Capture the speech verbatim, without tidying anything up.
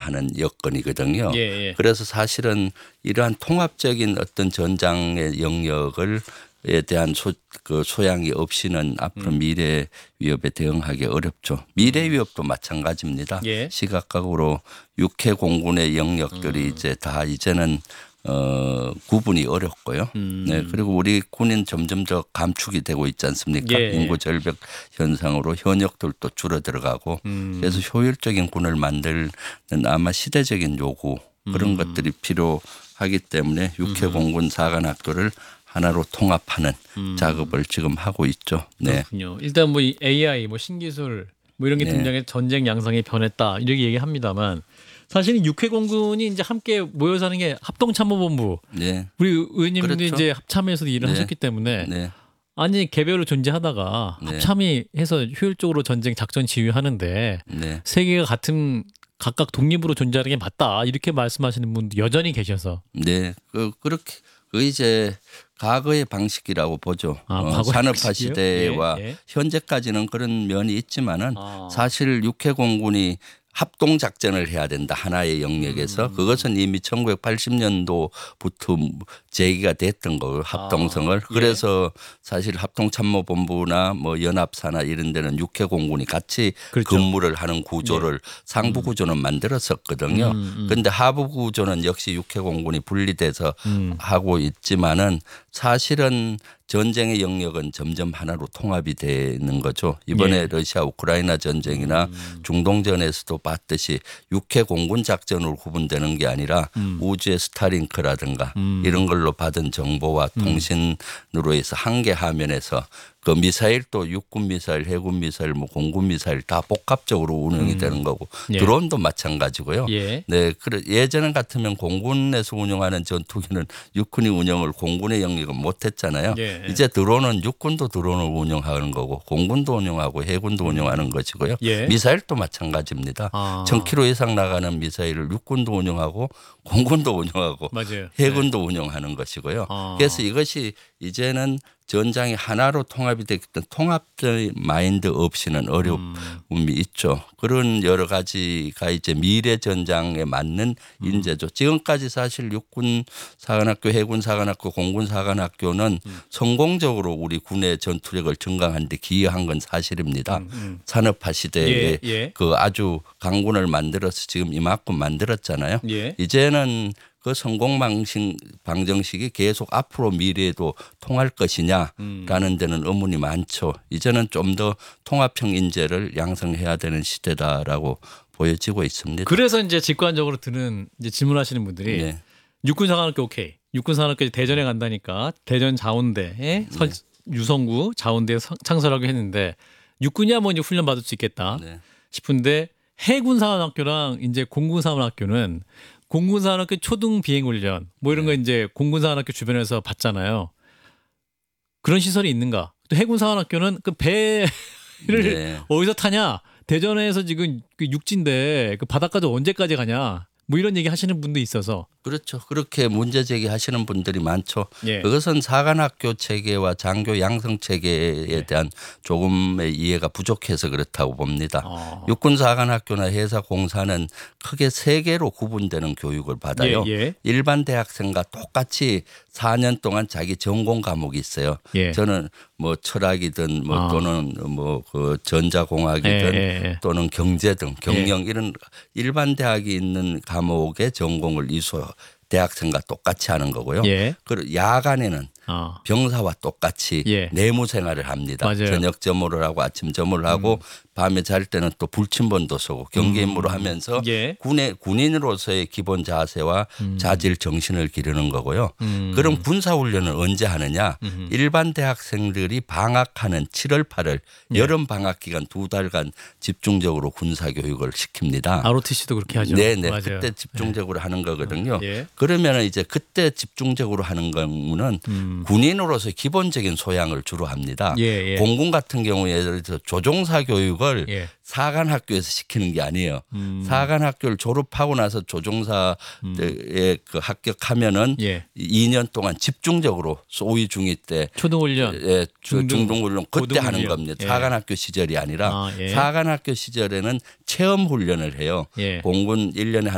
하는 여건이거든요. 예, 예. 그래서 사실은 이러한 통합적인 어떤 전장의 영역을 에 대한 소, 그 소양이 없이는 앞으로 음. 미래 위협에 대응하기 어렵죠. 미래 위협도 마찬가지입니다. 예. 시각각으로 육해 공군의 영역들이 음. 이제 다 이제는 어, 구분이 어렵고요. 음. 네. 그리고 우리 군인 점점 더 감축이 되고 있지 않습니까? 예. 인구 절벽 현상으로 현역들도 줄어들어가고 음. 그래서 효율적인 군을 만드는 아마 시대적인 요구 그런 음. 것들이 필요하기 때문에 육해 공군 사관학교를 하나로 통합하는 음. 작업을 지금 하고 있죠. 네. 그렇군요. 일단 뭐 에이아이, 뭐 신기술 뭐 이런 게 네. 등장해 전쟁 양상이 변했다 이렇게 얘기합니다만 사실은 육해 공군이 이제 함께 모여서 하는 게 합동참모본부. 네. 우리 의원님도 그렇죠. 이제 합참에서 일을 네. 하셨기 때문에 네. 아니 개별로 존재하다가 네. 합참이 해서 효율적으로 전쟁 작전 지휘하는데 네. 세 개가 같은 각각 독립으로 존재하는 게 맞다 이렇게 말씀하시는 분도 여전히 계셔서 네. 그 그렇게 그 이제 과거의 방식이라고 보죠. 아, 어, 과거의 산업화 방식이요? 시대와 예, 예. 현재까지는 그런 면이 있지만은 아. 사실 육해 공군이 합동 작전을 해야 된다 하나의 영역에서 음. 그것은 이미 천구백팔십 년도부터 제기가 됐던 거예요. 합동성을. 아, 예. 그래서 사실 합동참모본부나 뭐 연합사나 이런 데는 육해 공군이 같이 그렇죠. 근무를 하는 구조를 상부 구조는 만들었었거든요. 음, 음. 그런데 하부 구조는 역시 육해 공군이 분리돼서 음. 하고 있지만은 사실은 전쟁의 영역은 점점 하나로 통합이 되는 거죠. 이번에 예. 러시아 우크라이나 전쟁이나 음. 중동전에서도 봤듯이 육해 공군 작전으로 구분되는 게 아니라 음. 우주의 스타링크라든가 음. 이런 걸로 받은 정보와 통신으로 해서 한계 화면에서 그 미사일도 육군 미사일, 해군 미사일, 뭐 공군 미사일 다 복합적으로 운영이 음. 되는 거고 예. 드론도 마찬가지고요. 예. 네, 그래 예전 같으면 공군에서 운영하는 전투기는 육군이 운영을 공군의 영역은 못했잖아요. 예. 이제 드론은 육군도 드론을 운영하는 거고 공군도 운영하고 해군도 운영하는 것이고요. 예. 미사일도 마찬가지입니다. 아. 천 킬로미터 이상 나가는 미사일을 육군도 운영하고 공군도 운영하고 맞아요. 해군도 운영하는 것이고요. 아. 그래서 이것이 이제는 전장이 하나로 통합이 됐기 때문에 통합적 마인드 없이는 어려움이 음. 있죠. 그런 여러 가지가 이제 미래 전장에 맞는 음. 인재죠. 지금까지 사실 육군 사관학교, 해군 사관학교, 공군 사관학교는 음. 성공적으로 우리 군의 전투력을 증강하는 데 기여한 건 사실입니다. 음, 음. 산업화 시대에 예, 예. 그 아주 강군을 만들어서 지금 이만큼 만들었잖아요. 예. 이제는 그 성공 방식 방정식이 계속 앞으로 미래에도 통할 것이냐라는 음. 데는 의문이 많죠. 이제는 좀 더 통합형 인재를 양성해야 되는 시대다라고 보여지고 있습니다. 그래서 이제 직관적으로 드는 이제 질문하시는 분들이 네. 육군사관학교 오케이. 육군사관학교 대전에 간다니까 대전 자원대에 설- 유성구 자원대에 서- 창설하고 했는데 육군이야 뭐 이제 훈련 받을 수 있겠다 네. 싶은데 해군사관학교랑 이제 공군사관학교는 공군사관학교 초등 비행훈련 뭐 이런 거 이제 공군사관학교 주변에서 받잖아요. 그런 시설이 있는가? 또 해군사관학교는 그 배를 네. 어디서 타냐? 대전에서 지금 그 육지인데 그 바다까지 언제까지 가냐? 뭐 이런 얘기 하시는 분도 있어서 그렇죠. 그렇게 문제 제기하시는 분들이 많죠. 예. 그것은 사관학교 체계와 장교 양성 체계에 대한 조금의 이해가 부족해서 그렇다고 봅니다. 아. 육군 사관학교나 해사 공사는 크게 세 개로 구분되는 교육을 받아요. 예, 예. 일반 대학생과 똑같이 사 년 동안 자기 전공 과목이 있어요. 예. 저는 뭐 철학이든 뭐 아. 또는 뭐 그 전자공학이든 예, 예, 예. 또는 경제 등 경영 이런 일반 대학이 있는 과목의 전공을 이수 대학생과 똑같이 하는 거고요. 예. 그리고 야간에는 아. 병사와 똑같이 예. 내무 생활을 합니다. 맞아요. 저녁 점호를 하고 아침 점호를 하고 밤에 잘 때는 또 불침번도 쏘고 경계 임무를 하면서 예. 군의 군인으로서의 기본 자세와 자질 정신을 기르는 거고요. 음. 그럼 군사 훈련을 언제 하느냐? 일반 대학생들이 방학하는 칠월, 팔월 예. 여름 방학 기간 두 달간 집중적으로 군사 교육을 시킵니다. 알오티씨도 그렇게 하죠. 네, 네. 맞아요. 그때 집중적으로 하는 거거든요. 예. 그러면 이제 그때 집중적으로 하는 경우는 음. 군인으로서 기본적인 소양을 주로 합니다. 예, 예. 공군 같은 경우에 예를 들어서 조종사 교육을 예. 사관학교에서 시키는 게 아니에요. 음. 사관학교를 졸업하고 나서 조종사에 그 합격하면은 예. 이 년 동안 집중적으로 소위 중위 때 초등훈련. 예, 중등, 중등훈련 그때 하는 고등훈련. 겁니다. 예. 사관학교 시절이 아니라 아, 예. 사관학교 시절에는 체험 훈련을 해요. 예. 공군 일 년에